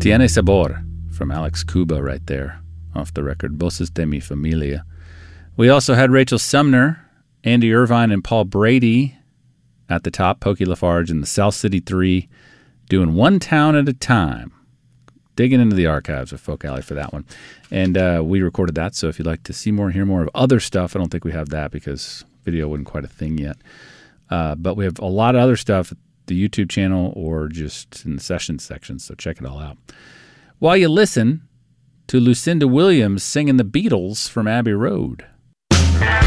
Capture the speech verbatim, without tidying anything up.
Tiene Sabor from Alex Cuba right there off the record. Voces de mi Familia. We also had Rachel Sumner, Andy Irvine, and Paul Brady at the top. Pokey Lafarge and the South City Three doing One Town at a Time. Digging into the archives of Folk Alley for that one. And uh, we recorded that, so if you'd like to see more, hear more of other stuff, I don't think we have that because video wasn't quite a thing yet. Uh, but we have a lot of other stuff at the YouTube channel or just in the sessions section, so check it all out. While you listen to Lucinda Williams singing the Beatles from Abbey Road.